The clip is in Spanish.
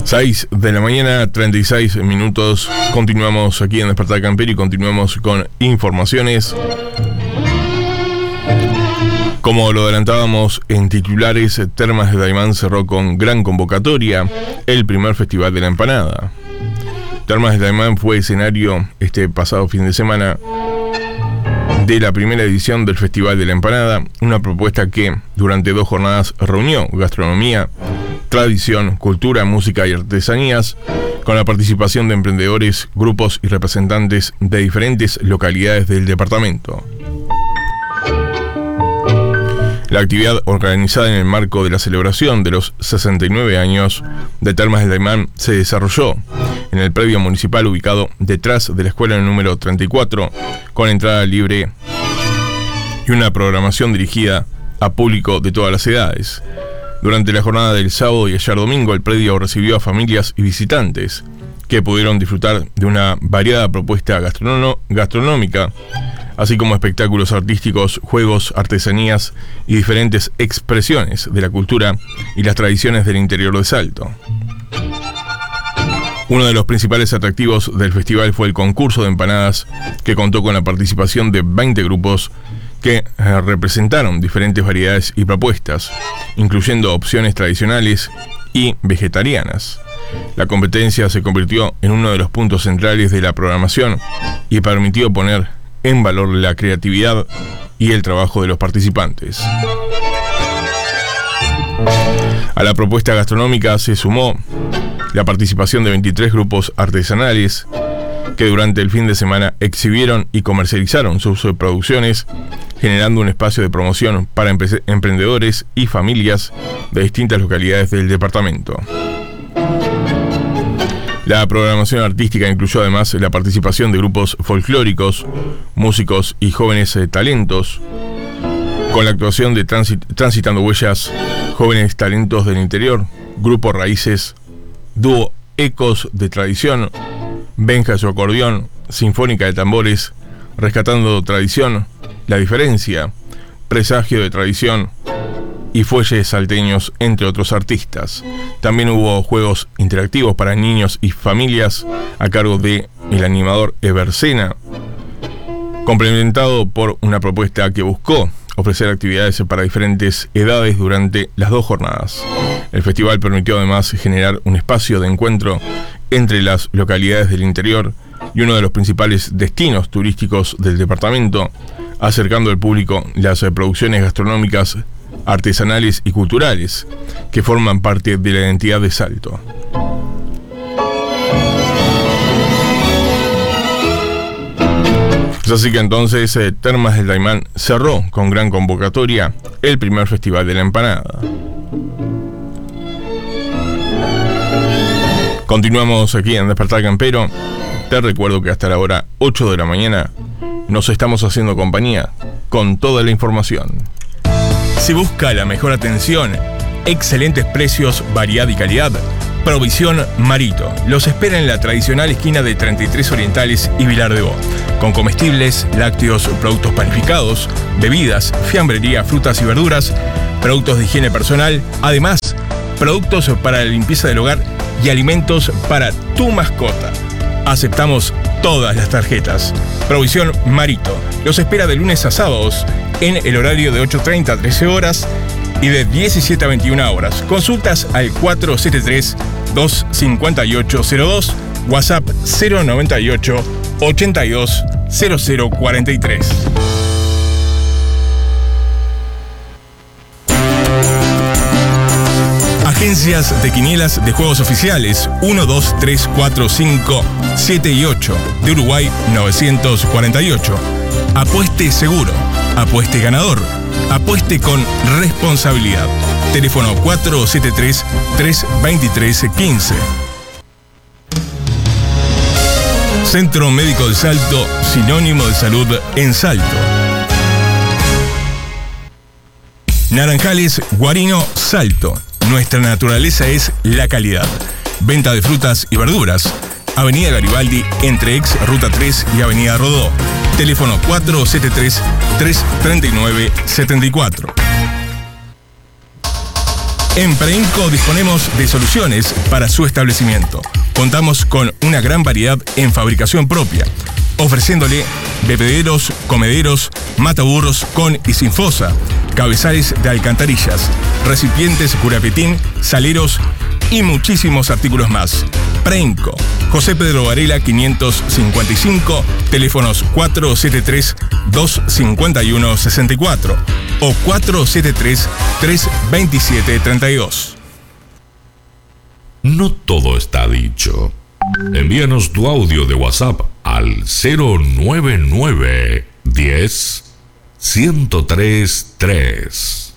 6 de la mañana, 36 minutos. Continuamos aquí en Despertar Campero y continuamos con informaciones. Como lo adelantábamos en titulares, Termas de Daymán cerró con gran convocatoria el primer Festival de la Empanada. Termas de Daymán fue escenario este pasado fin de semana de la primera edición del Festival de la Empanada, una propuesta que durante 2 jornadas reunió gastronomía, tradición, cultura, música y artesanías, con la participación de emprendedores, grupos y representantes de diferentes localidades del departamento. La actividad, organizada en el marco de la celebración de los 69 años de Termas de Daymán, se desarrolló en el predio municipal ubicado detrás de la escuela número 34, con entrada libre y una programación dirigida a público de todas las edades. Durante la jornada del sábado y ayer domingo, el predio recibió a familias y visitantes que pudieron disfrutar de una variada propuesta gastronómica, así como espectáculos artísticos, juegos, artesanías y diferentes expresiones de la cultura y las tradiciones del interior de Salto. Uno de los principales atractivos del festival fue el concurso de empanadas, que contó con la participación de 20 grupos que representaron diferentes variedades y propuestas, incluyendo opciones tradicionales y vegetarianas. La competencia se convirtió en uno de los puntos centrales de la programación y permitió poner en valor la creatividad y el trabajo de los participantes. A la propuesta gastronómica se sumó la participación de 23 grupos artesanales que durante el fin de semana exhibieron y comercializaron sus producciones, generando un espacio de promoción para emprendedores y familias de distintas localidades del departamento. La programación artística incluyó además la participación de grupos folclóricos, músicos y jóvenes talentos, con la actuación de Transitando Huellas, Jóvenes Talentos del Interior, Grupo Raíces, Dúo Ecos de Tradición, Benja su acordeón, Sinfónica de Tambores, Rescatando Tradición, La Diferencia, Presagio de Tradición y Fuelles Salteños, entre otros artistas. También hubo juegos interactivos para niños y familias a cargo de el animador Eversena, complementado por una propuesta que buscó ofrecer actividades para diferentes edades durante las 2 jornadas. El festival permitió además generar un espacio de encuentro entre las localidades del interior y uno de los principales destinos turísticos del departamento, acercando al público las producciones gastronómicas, artesanales y culturales que forman parte de la identidad de Salto. Así que entonces Termas del Daymán cerró con gran convocatoria el primer Festival de la Empanada. Continuamos aquí en Despertar Campero. Te recuerdo que hasta la hora 8 de la mañana nos estamos haciendo compañía con toda la información. Si busca la mejor atención, excelentes precios, variedad y calidad, Provisión Marito los espera en la tradicional esquina de 33 Orientales y Vilar de Bo, con comestibles, lácteos, productos panificados, bebidas, fiambrería, frutas y verduras, productos de higiene personal, además, productos para la limpieza del hogar y alimentos para tu mascota. Aceptamos todas las tarjetas. Provisión Marito los espera de lunes a sábados en el horario de 8:30 a 13 horas y de 17 a 21 horas. Consultas al 473-25802, WhatsApp 098-820043. Agencias de quinielas de juegos oficiales 1, 2, 3, 4, 5, 7 y 8 de Uruguay 948. Apueste seguro, apueste ganador, apueste con responsabilidad. Teléfono 473-323-15. Centro Médico de Salto, sinónimo de salud en Salto. Naranjales Guarino Salto. Nuestra naturaleza es la calidad. Venta de frutas y verduras. Avenida Garibaldi, entre ex Ruta 3 y Avenida Rodó. Teléfono 473-339-74. En Preinco disponemos de soluciones para su establecimiento. Contamos con una gran variedad en fabricación propia, ofreciéndole bebederos, comederos, mataburros con y sin fosa, cabezales de alcantarillas, recipientes curapetín, saleros y muchísimos artículos más. Preinco, José Pedro Varela 555, teléfonos 473-251-64 o 473-327-32. No todo está dicho. Envíanos tu audio de WhatsApp al 099 10 1033.